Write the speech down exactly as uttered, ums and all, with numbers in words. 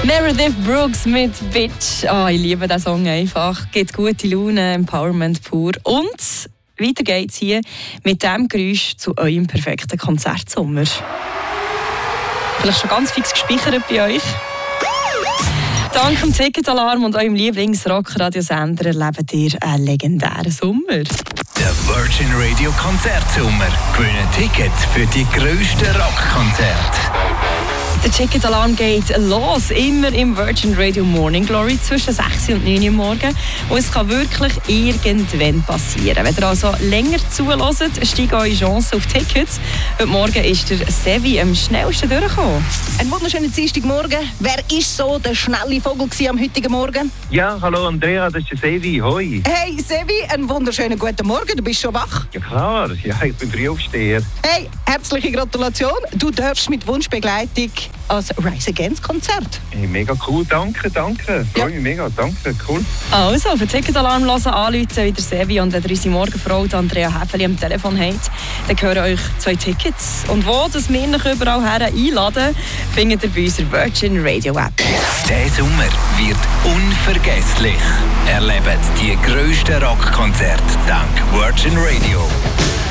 Meredith Brooks mit Bitch. Oh, ich liebe diesen Song einfach. Gibt gute Laune, Empowerment pur. Und weiter geht's hier mit diesem Geräusch zu eurem perfekten Konzertsommer. Vielleicht schon ganz fix gespeichert bei euch. Dank dem Ticketalarm und eurem Lieblings-Rock-Radiosender erlebt ihr einen legendären Sommer. Der Virgin Radio Konzertsommer. Gewinnen Tickets für die grössten Rockkonzerte. Der Ticketalarm geht los, immer im Virgin Radio Morning Glory zwischen sechs und neun Uhr morgens. Und es kann wirklich irgendwann passieren. Wenn ihr also länger zuhört, steigen eure Chancen auf Tickets. Heute Morgen ist der Sevi am schnellsten durchgekommen. Einen wunderschönen Dienstagmorgen. Wer war so der schnelle Vogel am heutigen Morgen? Ja, hallo Andrea, das ist der Sevi. Hoi. Hey Sevi, einen wunderschönen guten Morgen. Du bist schon wach? Ja klar, ja, ich bin Frühaufsteher. Hey, herzliche Gratulation. Du darfst mit Wunschbegleitung als Rise Against Konzert. Hey, mega cool, danke, danke. Freue mich mega, danke, cool. Also, für Ticketalarm hören, anrufen wie der Sevi und wenn ihr unsere Morgenfrau Andrea Häfeli am Telefon habt, dann gehören euch zwei Tickets. Und wo das wir euch überall her einladen, findet ihr bei unserer Virgin Radio App. Der Sommer wird unvergesslich. Erlebt die grössten Rockkonzerte dank Virgin Radio.